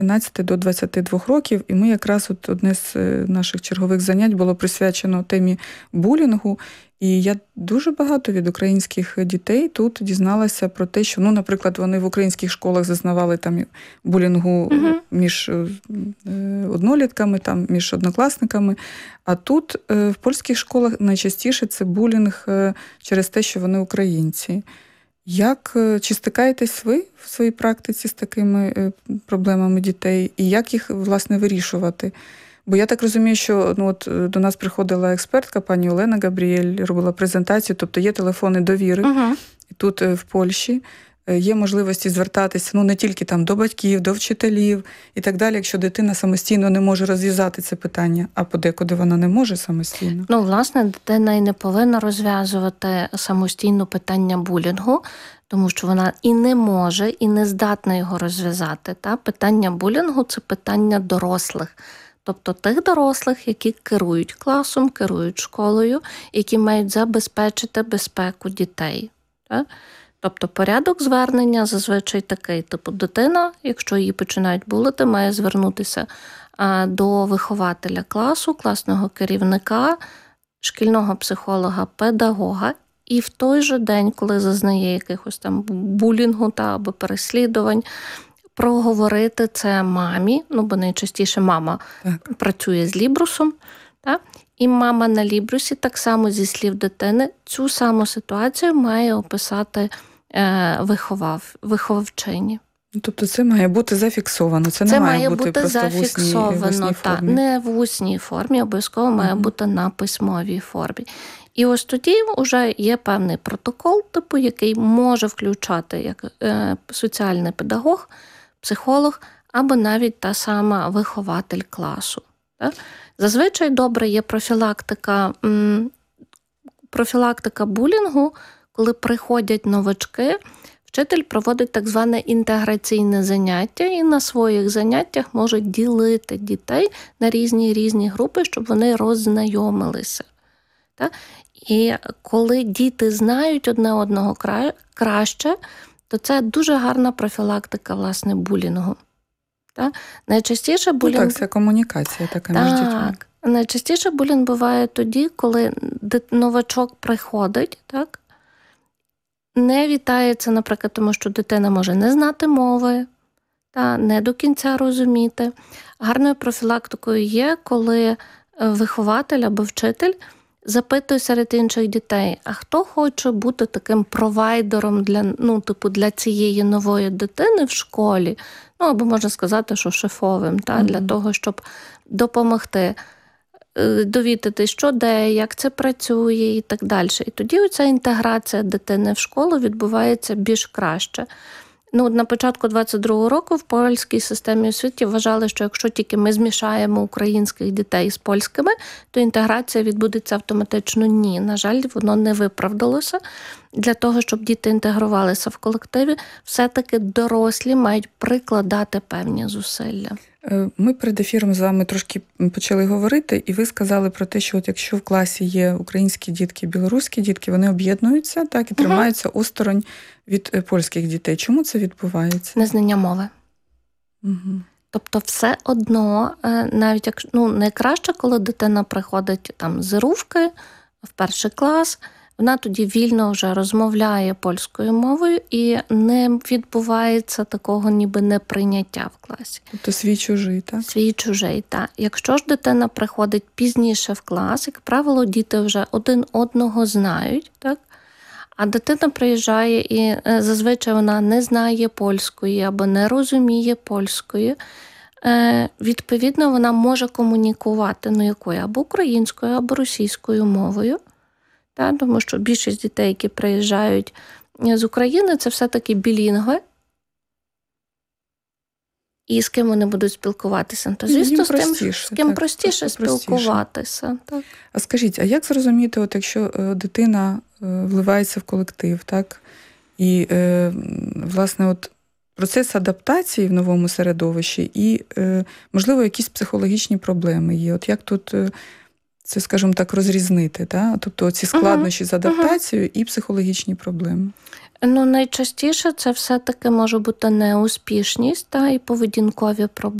15 до 22 років, і ми якраз одне з наших чергових занять було присвячено темі булінгу. І я дуже багато від українських дітей тут дізналася про те, що, наприклад, вони в українських школах зазнавали там булінгу між однолітками, там, між однокласниками. А тут в польських школах найчастіше це булінг через те, що вони українці. Чи стикаєтесь ви в своїй практиці з такими проблемами дітей? І як їх, власне, вирішувати? Бо я так розумію, що до нас приходила експертка, пані Олена Габріель, робила презентацію, тобто є телефони довіри. І тут в Польщі є можливості звертатися не тільки там до батьків, до вчителів і так далі, якщо дитина самостійно не може розв'язати це питання, а подекуди вона не може самостійно. Власне, дитина і не повинна розв'язувати самостійно питання булінгу, тому що вона і не може, і не здатна його розв'язати. Питання булінгу – це питання дорослих. Тобто тих дорослих, які керують класом, керують школою, які мають забезпечити безпеку дітей. Тобто порядок звернення зазвичай такий. Дитина, якщо її починають булити, має звернутися до вихователя класу, класного керівника, шкільного психолога, педагога. І в той же день, коли зазнає якихось там булінгу або переслідувань, проговорити це мамі, бо найчастіше мама працює з Лібрусом, і мама на Лібрусі так само зі слів дитини цю саму ситуацію має описати виховавчині. Тобто це має бути зафіксовано, це має бути просто зафіксовано, в усній формі. Не в усній формі, обов'язково має бути на письмовій формі. І ось тоді вже є певний протокол, який може включати як соціальний педагог, психолог або навіть та сама вихователь класу. Зазвичай добре є профілактика булінгу, коли приходять новачки, вчитель проводить так зване інтеграційне заняття і на своїх заняттях може ділити дітей на різні групи, щоб вони роззнайомилися. І коли діти знають одне одного краще, то це дуже гарна профілактика, власне, булінгу. Найчастіше булінг... це комунікація така між дітьми. Найчастіше булінг буває тоді, коли новачок приходить, не вітається, наприклад, тому що дитина може не знати мови, не до кінця розуміти. Гарною профілактикою є, коли вихователь або вчитель запитує серед інших дітей, а хто хоче бути таким провайдером для цієї нової дитини в школі, або можна сказати, що шефовим, для того, щоб допомогти, довідатись, що де, як це працює і так далі. І тоді оця інтеграція дитини в школу відбувається більш краще. На початку 22-го року в польській системі освіти вважали, що якщо тільки ми змішаємо українських дітей з польськими, то інтеграція відбудеться автоматично. Ні, на жаль, воно не виправдалося. Для того, щоб діти інтегрувалися в колективі, все-таки дорослі мають прикладати певні зусилля. Ми перед ефіром з вами трошки почали говорити, і ви сказали про те, що якщо в класі є українські дітки, білоруські дітки, вони об'єднуються і тримаються осторонь від польських дітей. Чому це відбувається? Незнання мови. Тобто все одно, навіть якщо найкраще, коли дитина приходить з РУВки в перший клас, вона тоді вільно вже розмовляє польською мовою і не відбувається такого ніби неприйняття в класі. Тобто свій-чужий, так? Свій-чужий, так. Якщо ж дитина приходить пізніше в клас, як правило, діти вже один одного знають, так? А дитина приїжджає і зазвичай вона не знає польської або не розуміє польської. Відповідно, вона може комунікувати якою або українською, або російською мовою. Тому що більшість дітей, які приїжджають з України, це все-таки білінгви. І з ким вони будуть спілкуватися? То, звісно, з ким простіше спілкуватися. Так. А скажіть, а як зрозуміти, якщо дитина вливається в колектив, і, власне, процес адаптації в новому середовищі і, можливо, якісь психологічні проблеми є? Як тут це, скажімо так, розрізнити? Тобто ці складнощі з адаптацією і психологічні проблеми. Найчастіше це все-таки може бути неуспішність і поведінкові проблеми.